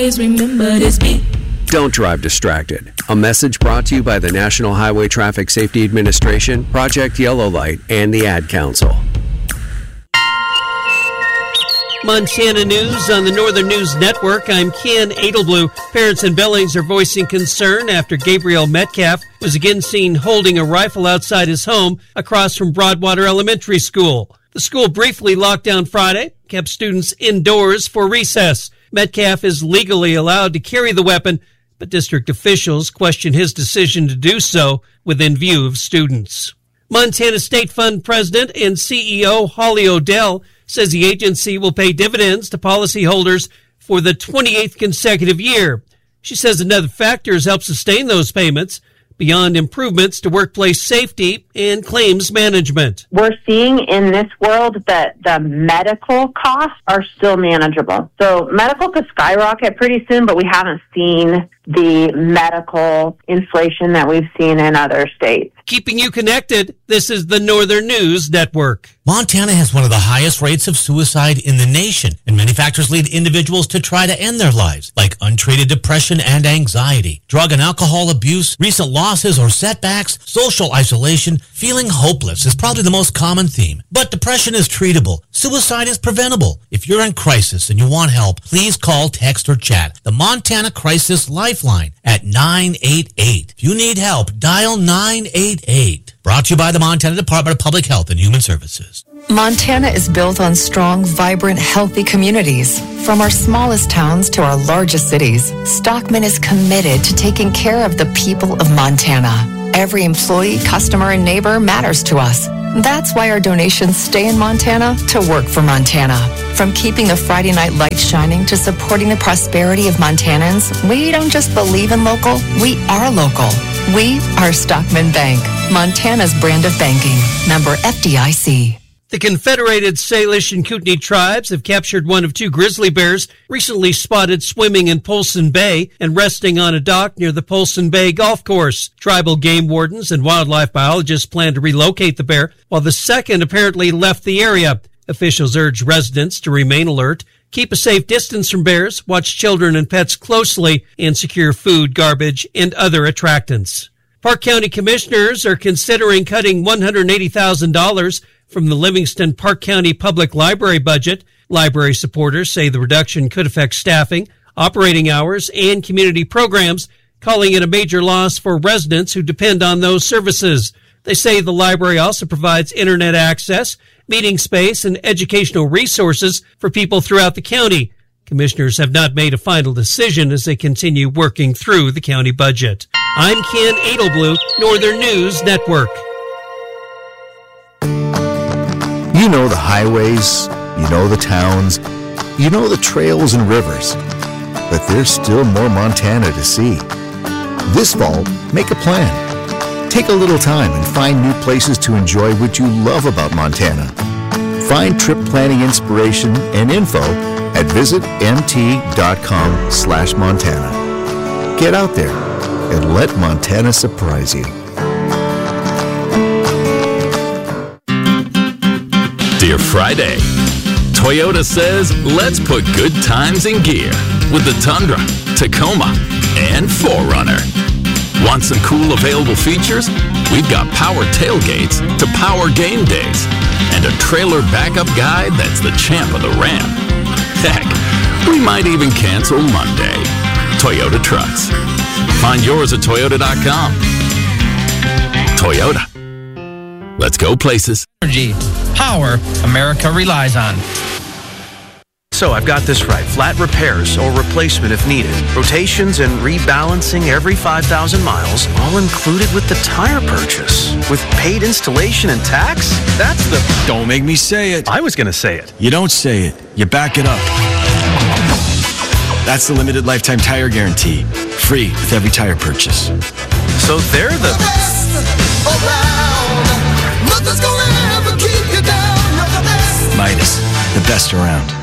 Remember this beat. Don't drive distracted. A message brought to you by the National Highway Traffic Safety Administration, Project Yellow Light, and the Ad Council. Montana News on the Northern News Network. I'm Ken Adelblue. Parents in Billings are voicing concern after Gabriel Metcalf was again seen holding a rifle outside his home across from Broadwater Elementary School. The school briefly locked down Friday, kept students indoors for recess. Metcalf is legally allowed to carry the weapon, but district officials question his decision to do so within view of students. Montana State Fund President and CEO Holly O'Dell says the agency will pay dividends to policyholders for the 28th consecutive year. She says another factor has helped sustain those payments beyond improvements to workplace safety and claims management. We're seeing in this world that the medical costs are still manageable. So medical could skyrocket pretty soon, but we haven't seen the medical inflation that we've seen in other states. Keeping you connected, this is the Northern News Network. Montana has one of the highest rates of suicide in the nation, and many factors lead individuals to try to end their lives, like untreated depression and anxiety, drug and alcohol abuse, recent losses or setbacks, social isolation. Feeling hopeless is probably the most common theme. But depression is treatable. Suicide is preventable. If you're in crisis and you want help, please call, text, or chat the Montana Crisis Lifeline at 988. If you need help, dial 988. Brought to you by the Montana Department of Public Health and Human Services. Montana is built on strong, vibrant, healthy communities. From our smallest towns to our largest cities, Stockman is committed to taking care of the people of Montana. Every employee, customer, and neighbor matters to us. That's why our donations stay in Montana to work for Montana. From keeping the Friday night lights shining to supporting the prosperity of Montanans, we don't just believe in local, we are local. We are Stockman Bank, Montana's brand of banking. Member FDIC. The Confederated Salish and Kootenai tribes have captured one of two grizzly bears recently spotted swimming in Polson Bay and resting on a dock near the Polson Bay golf course. Tribal game wardens and wildlife biologists plan to relocate the bear, while the second apparently left the area. Officials urge residents to remain alert, keep a safe distance from bears, watch children and pets closely, and secure food, garbage, and other attractants. Park County commissioners are considering cutting $180,000 from the Livingston Park County Public Library budget. Library supporters say the reduction could affect staffing, operating hours, and community programs, calling it a major loss for residents who depend on those services. They say the library also provides internet access, meeting space, and educational resources for people throughout the county. Commissioners have not made a final decision as they continue working through the county budget. I'm Ken Adelblue, Northern News Network. You know the highways, you know the towns, you know the trails and rivers, but there's still more Montana to see. This fall, make a plan. Take a little time and find new places to enjoy what you love about Montana. Find trip planning inspiration and info at visitmt.com/Montana. Get out there and let Montana surprise you. Dear Friday, Toyota says let's put good times in gear with the Tundra, Tacoma, and 4Runner. Want some cool available features? We've got power tailgates to power game days and a trailer backup guide that's the champ of the Ram. Heck, we might even cancel Monday. Toyota Trucks. Find yours at Toyota.com. Toyota. Let's go places. Energy. Power America relies on. So I've got this right. Flat repairs or replacement if needed. Rotations and rebalancing every 5,000 miles, all included with the tire purchase. With paid installation and tax? That's the... Don't make me say it. I was going to say it. You don't say it. You back it up. That's the limited lifetime tire guarantee. Free with every tire purchase. So they're the best around. Nothing's gonna ever keep you down. You're the best. Midas, the best around.